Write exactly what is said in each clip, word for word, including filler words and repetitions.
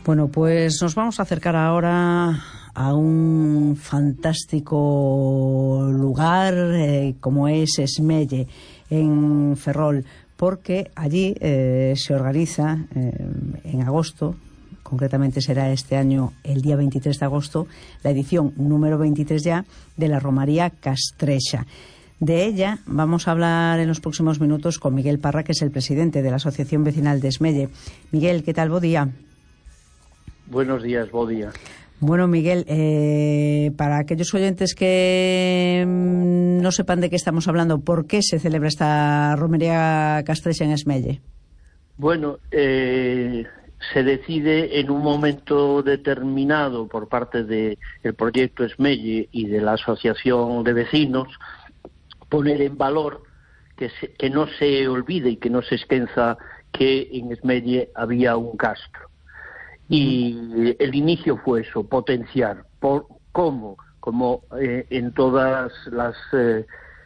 Bueno, pues nos vamos a acercar ahora a un fantástico lugar eh, como es Esmelle, en Ferrol, porque allí eh, se organiza eh, en agosto, concretamente será este año el día veintitrés de agosto, la edición número veintitrés ya de la Romería Castrexa. De ella vamos a hablar en los próximos minutos con Miguel Parra, que es el presidente de la Asociación Vecinal de Esmelle. Miguel, ¿qué tal? Bo día. Buenos días, bo día. Bueno, Miguel, eh, para aquellos oyentes que mmm, no sepan de qué estamos hablando, ¿por qué se celebra esta Romería Castrexa en Esmelle? Bueno, eh, se decide en un momento determinado por parte del proyecto Esmelle y de la Asociación de Vecinos poner en valor que, se, que no se olvide y que no se esquenza que en Esmelle había un castro. Y el inicio fue eso, potenciar. Por, ¿Cómo? Como eh, en todas las eh,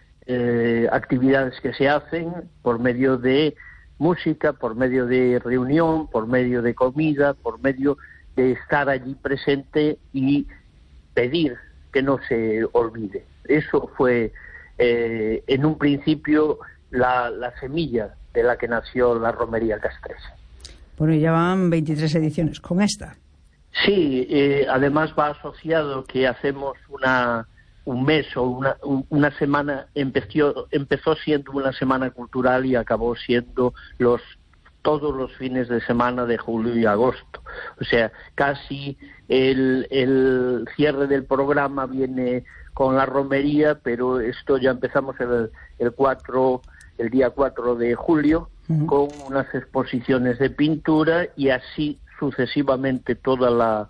eh, actividades que se hacen, por medio de música, por medio de reunión, por medio de comida, por medio de estar allí presente y pedir que no se olvide. Eso fue eh, en un principio la, la semilla de la que nació la Romería Castrexa. Bueno, ya van veintitrés ediciones con esta. Sí, eh, además va asociado que hacemos una un mes o una, una semana, empezó, empezó siendo una semana cultural y acabó siendo los todos los fines de semana de julio y agosto. O sea, casi el, el cierre del programa viene con la romería, pero esto ya empezamos el, el cuatro, el día cuatro de julio, uh-huh, con unas exposiciones de pintura y así sucesivamente toda la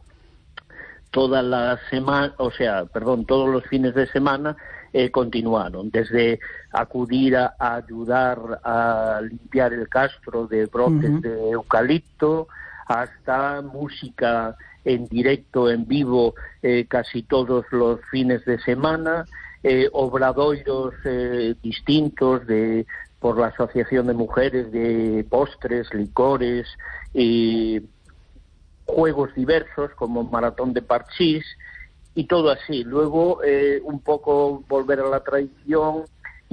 toda la semana, o sea, perdón, todos los fines de semana eh, continuaron, desde acudir a, a ayudar a limpiar el castro de brotes uh-huh. de eucalipto, hasta música en directo, en vivo, eh, casi todos los fines de semana, eh, obradoiros eh, distintos de por la Asociación de Mujeres de postres, licores y juegos diversos como maratón de parchís y todo así. Luego eh, un poco volver a la tradición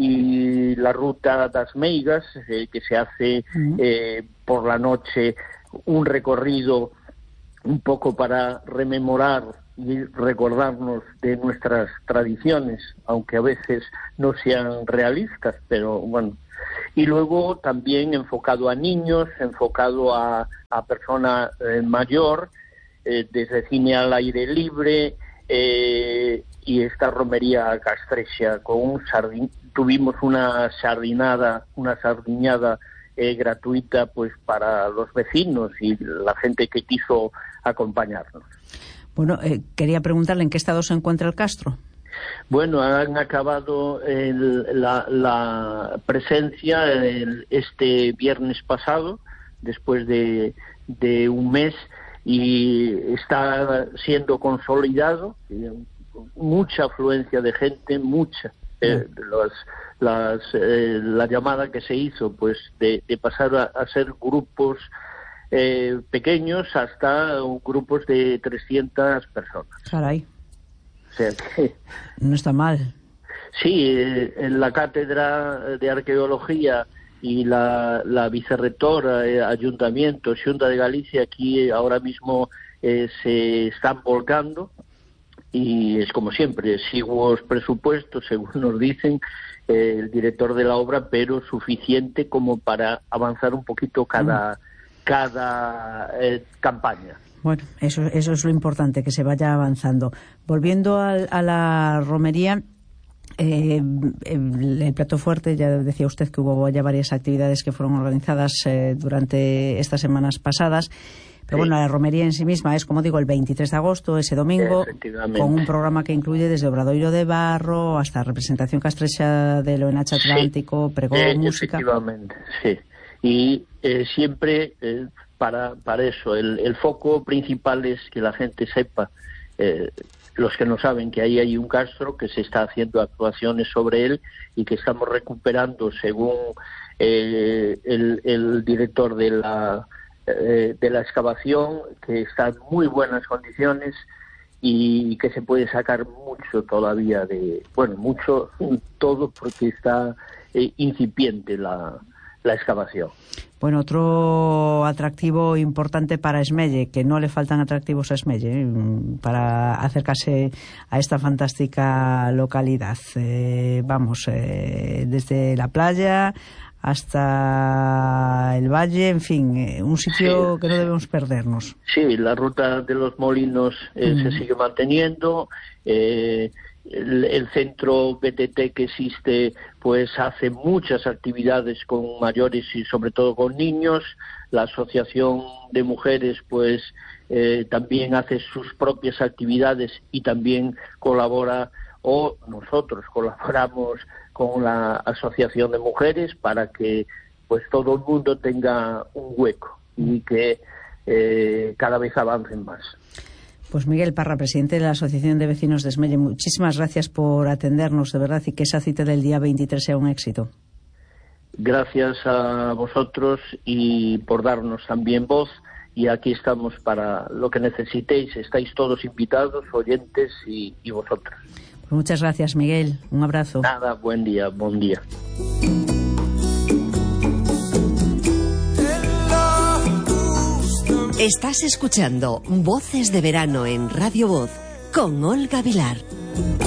y la ruta das Meigas, eh, que se hace eh, por la noche, un recorrido un poco para rememorar y recordarnos de nuestras tradiciones, aunque a veces no sean realistas, pero bueno. Y luego también enfocado a niños, enfocado a, a persona eh, mayor, eh, desde cine al aire libre, eh, y esta romería castrexa con un sardin, tuvimos una sardinada, una sardiñada eh, gratuita pues para los vecinos y la gente que quiso acompañarnos. Bueno, eh, quería preguntarle en qué estado se encuentra el castro. Bueno, han acabado el, la, la presencia el, este viernes pasado, después de, de un mes, y está siendo consolidado. Mucha afluencia de gente, mucha. Eh, las, las, eh, la llamada que se hizo, pues, de, de pasar a, a ser grupos eh, pequeños hasta grupos de trescientas personas. Caray. O sea que no está mal. Sí, eh, en la cátedra de arqueología y la, la vicerrectora, eh, Ayuntamiento, Xunta de Galicia, aquí ahora mismo eh, se están volcando y es como siempre, exiguos presupuestos, según nos dicen eh, el director de la obra, pero suficiente como para avanzar un poquito cada, mm. cada eh, campaña. Bueno, eso, eso es lo importante, que se vaya avanzando. Volviendo a, a la romería, eh, el, el plato fuerte, ya decía usted que hubo ya varias actividades que fueron organizadas eh, durante estas semanas pasadas, pero sí. Bueno, la romería en sí misma es, como digo, el veintitrés de agosto, ese domingo, con un programa que incluye desde obradoiro de barro hasta representación castrexa del O N H Atlántico, sí. pregón, eh, música. Efectivamente, sí. Y eh, siempre... Eh, Para, para eso, el, el foco principal es que la gente sepa, eh, los que no saben, que ahí hay un castro, que se está haciendo actuaciones sobre él y que estamos recuperando, según eh, el, el director de la eh, de la excavación, que está en muy buenas condiciones y que se puede sacar mucho todavía de, bueno, mucho, todo porque está eh, incipiente la, la excavación. Bueno, otro atractivo importante para Esmelle, que no le faltan atractivos a Esmelle, ¿eh? Para acercarse a esta fantástica localidad. Eh, vamos, eh, desde la playa hasta el valle, en fin, eh, un sitio sí, que no debemos perdernos. Sí, la ruta de los molinos eh, mm. se sigue manteniendo. Eh, el, el centro B T T que existe pues hace muchas actividades con mayores y sobre todo con niños. La asociación de mujeres pues eh, también hace sus propias actividades y también colabora, o nosotros colaboramos con la asociación de mujeres para que pues todo el mundo tenga un hueco y que eh, cada vez avancen más. Pues Miguel Parra, presidente de la Asociación de Vecinos de Esmelle, muchísimas gracias por atendernos, de verdad, y que esa cita del día veintitrés sea un éxito. Gracias a vosotros y por darnos también voz, y aquí estamos para lo que necesitéis. Estáis todos invitados, oyentes y, y vosotros. Pues muchas gracias, Miguel. Un abrazo. Nada, buen día, buen día. Estás escuchando Voces de Verano en Radio Voz con Olga Vilar.